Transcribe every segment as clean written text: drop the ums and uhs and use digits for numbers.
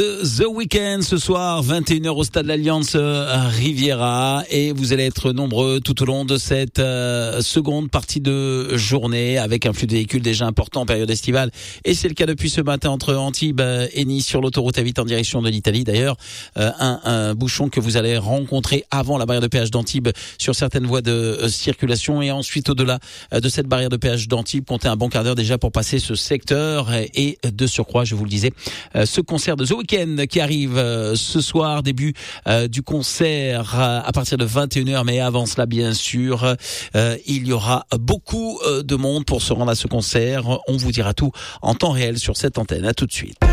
The Weeknd ce soir, 21h au stade de l'Alliance Riviera, et vous allez être nombreux tout au long de cette seconde partie de journée avec un flux de véhicules déjà important en période estivale, et c'est le cas depuis ce matin entre Antibes et Nice sur l'autoroute A8 en direction de l'Italie. D'ailleurs, un bouchon que vous allez rencontrer avant la barrière de péage d'Antibes sur certaines voies de circulation, et ensuite au-delà de cette barrière de péage d'Antibes, comptez un bon quart d'heure déjà pour passer ce secteur, et de surcroît, je vous le disais, ce concert de The Weeknd qui arrive ce soir, début du concert à partir de 21h, mais avant cela bien sûr il y aura beaucoup de monde pour se rendre à ce concert. On vous dira tout en temps réel sur cette antenne. À tout de suite.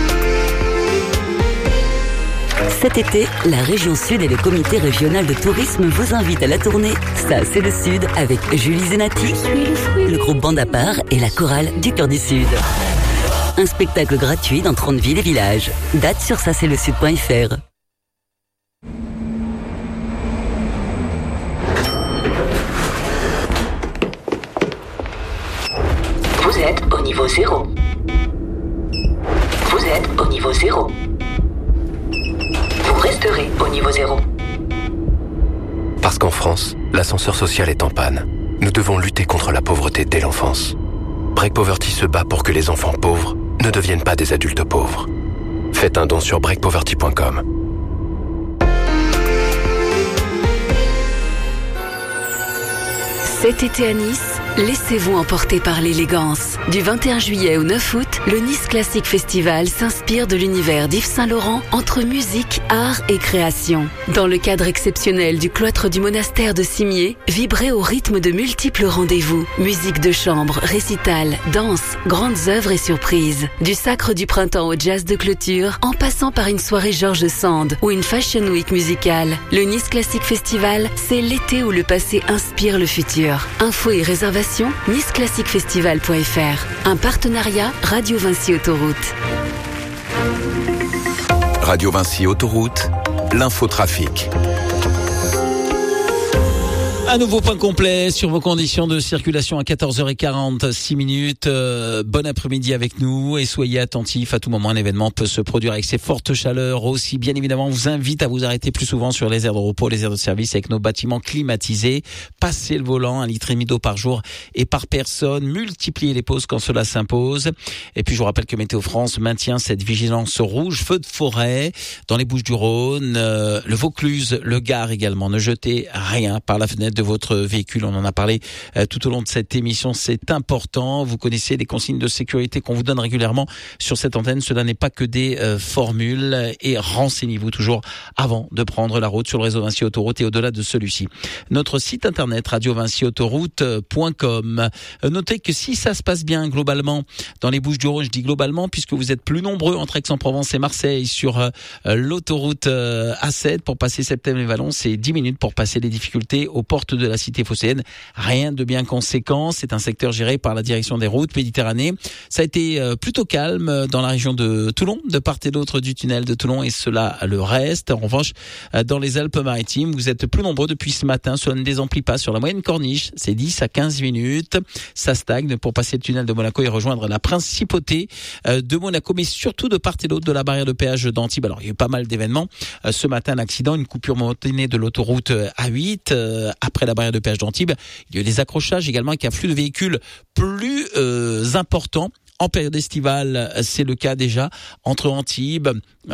Cet été, la région Sud et le comité régional de tourisme vous invitent à la tournée Ça c'est le Sud avec Julie Zenati, le groupe Bande à part et la chorale du Cœur du Sud. Un spectacle gratuit dans 30 villes et villages. Date sur ça-c'est-le-sud.fr. Vous êtes au niveau 0. Vous êtes au niveau 0. Vous resterez au niveau 0. Parce qu'en France, l'ascenseur social est en panne. Nous devons lutter contre la pauvreté dès l'enfance. Break Poverty se bat pour que les enfants pauvres ne deviennent pas des adultes pauvres. Faites un don sur breakpoverty.com. Cet été à Nice, laissez-vous emporter par l'élégance. Du 21 juillet au 9 août, le Nice Classic Festival s'inspire de l'univers d'Yves Saint-Laurent entre musique, art et création. Dans le cadre exceptionnel du cloître du monastère de Cimier, vibrez au rythme de multiples rendez-vous. Musique de chambre, récital, danse, grandes œuvres et surprises. Du sacre du printemps au jazz de clôture, en passant par une soirée Georges Sand ou une Fashion Week musicale. Le Nice Classic Festival, c'est l'été où le passé inspire le futur. Infos et réservations, niceclassicfestival.fr. Un partenariat Radio Vinci Autoroute. Radio Vinci Autoroute, l'infotrafic. Un nouveau point complet sur vos conditions de circulation à 14h46. Bon après-midi avec nous et soyez attentifs. À tout moment, un événement peut se produire avec ces fortes chaleurs. Aussi, bien évidemment, on vous invite à vous arrêter plus souvent sur les aires de repos, les aires de service avec nos bâtiments climatisés. Passez le volant, 1,5 litre d'eau par jour et par personne. Multipliez les pauses quand cela s'impose. Et puis, je vous rappelle que Météo France maintient cette vigilance rouge, feu de forêt dans les Bouches-du-Rhône, le Vaucluse, le Gard également. Ne jetez rien par la fenêtre de votre véhicule. On en a parlé tout au long de cette émission. C'est important. Vous connaissez les consignes de sécurité qu'on vous donne régulièrement sur cette antenne. Cela n'est pas que des formules, et renseignez-vous toujours avant de prendre la route sur le réseau Vinci Autoroute et au-delà de celui-ci. Notre site internet radiovinciautoroute.com. Notez que si ça se passe bien globalement dans les Bouches-du-Rhône, je dis globalement puisque vous êtes plus nombreux entre Aix-en-Provence et Marseille sur l'autoroute A7 pour passer Septèmes-les-Vallons, c'est 10 minutes pour passer les difficultés aux portes de la cité phocéenne. Rien de bien conséquent. C'est un secteur géré par la direction des routes Méditerranée. Ça a été plutôt calme dans la région de Toulon, de part et d'autre du tunnel de Toulon, et cela le reste. En revanche, dans les Alpes-Maritimes, vous êtes plus nombreux depuis ce matin. Cela ne désemplit pas sur la moyenne corniche. C'est 10 à 15 minutes. Ça stagne pour passer le tunnel de Monaco et rejoindre la principauté de Monaco, mais surtout de part et d'autre de la barrière de péage d'Antibes. Alors, il y a eu pas mal d'événements. Ce matin, un accident, une coupure momentanée de l'autoroute A8. Après la barrière de péage d'Antibes, il y a eu des accrochages également avec un flux de véhicules plus important. En période estivale, c'est le cas déjà entre Antibes,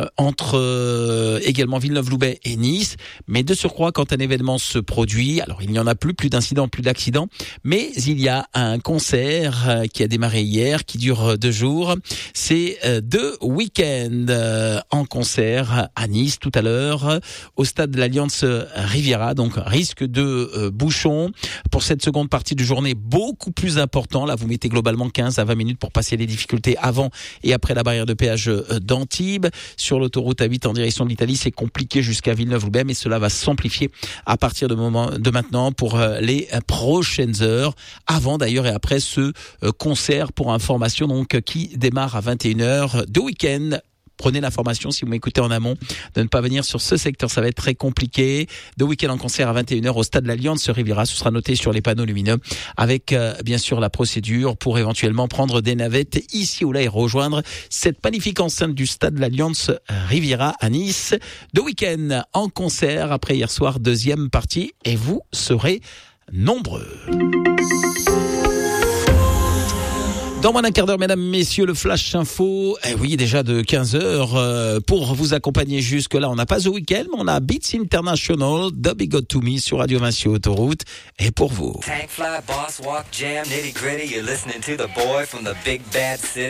entre également Villeneuve-Loubet et Nice. Mais de surcroît, quand un événement se produit, alors il n'y en a plus d'incidents, plus d'accidents, mais il y a un concert qui a démarré hier, qui dure 2 jours. C'est The Weeknd en concert à Nice tout à l'heure, au stade de l'Alliance Riviera. Donc risque de bouchon pour cette seconde partie de journée, beaucoup plus important. Là, vous mettez globalement 15 à 20 minutes pour passer les difficultés avant et après la barrière de péage d'Antibes. Sur l'autoroute A8 en direction de l'Italie, c'est compliqué jusqu'à Villeneuve-Loubet, mais cela va s'amplifier à partir de maintenant pour les prochaines heures, avant d'ailleurs et après ce concert pour information donc qui démarre à 21h. The Weeknd prenez l'information si vous m'écoutez en amont de ne pas venir sur ce secteur. Ça va être très compliqué. The Weeknd en concert à 21h au stade de l'Alliance Riviera. Ce sera noté sur les panneaux lumineux avec bien sûr la procédure pour éventuellement prendre des navettes ici ou là et rejoindre cette magnifique enceinte du stade de l'Alliance Riviera à Nice. The Weeknd en concert après hier soir, deuxième partie, et vous serez nombreux. Dans moins d'un quart d'heure, mesdames, messieurs, le Flash Info, oui, déjà de 15h, pour vous accompagner jusque-là. On n'a pas The Weeknd, mais on a Beats International, The Big God To Me sur Radio Vinci Autoroute, et pour vous. Tank fly, boss walk, jam, nitty gritty, you're listening to the boy from the big bad city.